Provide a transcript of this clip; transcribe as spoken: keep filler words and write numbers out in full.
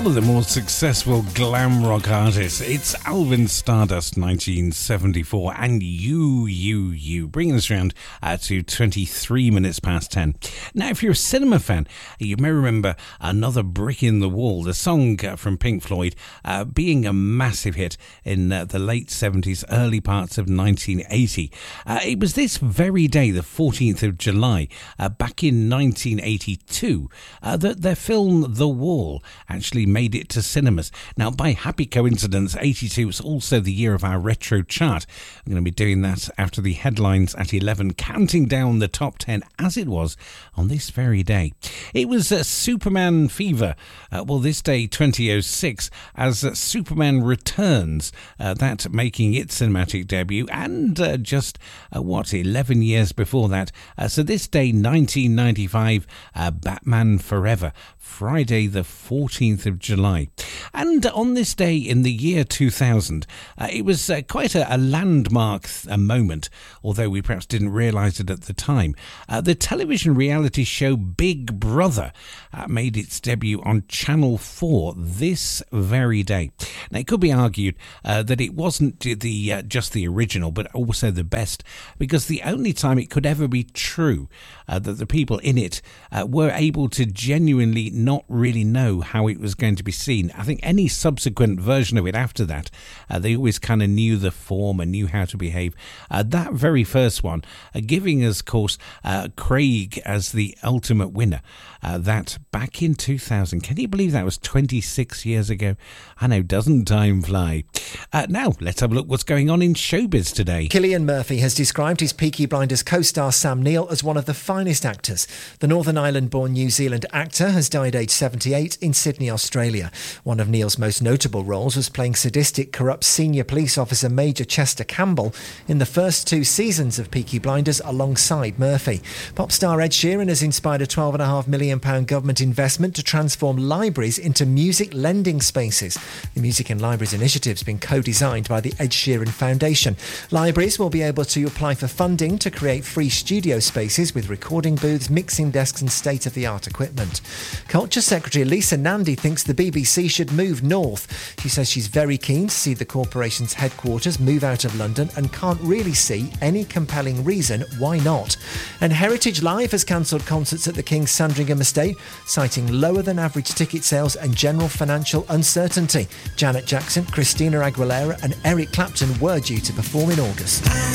one of the more successful glam rock artists. It's Alvin Stardust, nineteen seventy-four, and You, You, You, bringing us around uh, to twenty-three minutes past ten. Now, if you're a cinema fan, you may remember Another Brick in the Wall, the song uh, from Pink Floyd, uh, being a massive hit in uh, the late seventies, early parts of nineteen eighty. Uh, it was this very day, the fourteenth of July, uh, back in nineteen eighty-two, uh, that their film The Wall actually made it to cinemas. Now, by happy coincidence, eighty-two was also the year of our retro chart. I'm going to be doing that after the headlines at eleven, counting down the top ten as it was on this very day. It was uh, Superman Fever, uh, well, this day twenty oh six, as uh, Superman Returns, uh, that making its cinematic debut, and uh, just, uh, what, eleven years before that. Uh, so this day, nineteen ninety-five, uh, Batman Forever, Friday the fourteenth of July. And on this day in the year two thousand, uh, it was uh, quite a, a landmark th- a moment, although we perhaps didn't realise it at the time. Uh, the television reality show Big Brother uh, made its debut on Channel four this very day. Now, it could be argued uh, that it wasn't the uh, just the original, but also the best, because the only time it could ever be true uh, that the people in it uh, were able to genuinely not really know how it was going to be seen. I think any subsequent version of it after that, uh, they always kind of knew the form and knew how to behave. Uh, that very first one, uh, giving us, of course, uh, Craig as the ultimate winner. Uh, that back in two thousand. Can you believe that was twenty-six years ago? I know, doesn't time fly? Uh, now, let's have a look what's going on in showbiz today. Cillian Murphy has described his Peaky Blinders co-star Sam Neill as one of the finest actors. The Northern Ireland-born New Zealand actor has died aged seventy-eight in Sydney, Australia. One of Neill's most notable roles was playing sadistic, corrupt senior police officer Major Chester Campbell in the first two seasons of Peaky Blinders alongside Murphy. Pop star Ed Sheeran has inspired a twelve point five million pounds government investment to transform libraries into music lending spaces. The Music in Libraries initiative has been co-designed by the Ed Sheeran Foundation. Libraries will be able to apply for funding to create free studio spaces with recording booths, mixing desks and state-of-the-art equipment. Culture Secretary Lisa Nandy thinks the B B C should move north. She says she's very keen to see the corporation's headquarters move out of London and can't really see any compelling reason why not. And Heritage Live has cancelled concerts at the King's Sandringham Estate, citing lower than average ticket sales and general financial uncertainty. Janet Jackson, Christina Aguilera and Eric Clapton were due to perform in August.